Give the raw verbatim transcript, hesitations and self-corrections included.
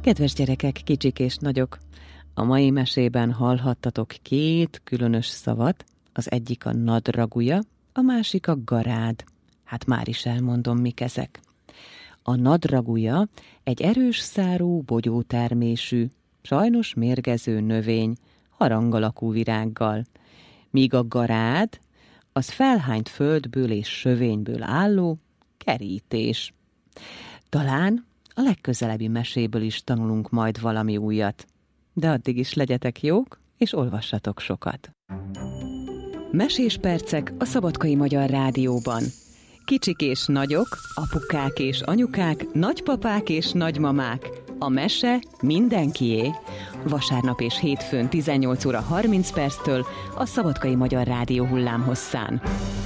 Kedves gyerekek, kicsik és nagyok! A mai mesében hallhattatok két különös szavat, az egyik a nadragúja, a másik a garád. Hát már is elmondom, mik ezek. A nadragúja egy erős szárú, bogyótermésű, sajnos mérgező növény, harangalakú virággal, míg a garád az felhányt földből és sövényből álló kerítés. Talán a legközelebbi meséből is tanulunk majd valami újat. De addig is legyetek jók, és olvassatok sokat. Mesés percek a Szabadkai Magyar Rádióban. Kicsik és nagyok, apukák és anyukák, nagypapák és nagymamák. A mese mindenkié. Vasárnap és hétfőn tizennyolc óra harminc perctől a Szabadkai Magyar Rádió hullámhosszán.